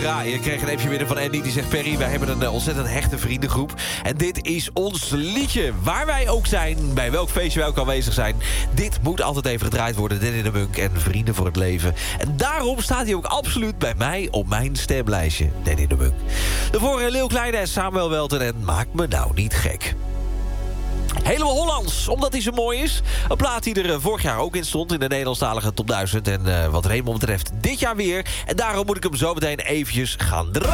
Ja, je kreeg een appje binnen van Andy die zegt... Perry, wij hebben een ontzettend hechte vriendengroep. En dit is ons liedje. Waar wij ook zijn, bij welk feestje wij ook aanwezig zijn. Dit moet altijd even gedraaid worden. Danny de Munk en Vrienden voor het Leven. En daarom staat hij ook absoluut bij mij op mijn stemlijstje. Danny de Munk. De vorige Leeuw Kleine en Samuel Welten en Maak me nou niet gek. Helemaal Hollands, omdat hij zo mooi is. Een plaat die er vorig jaar ook in stond in de Nederlandstalige Top 1000. En wat Raymond betreft dit jaar weer. En daarom moet ik hem zo meteen eventjes gaan draaien.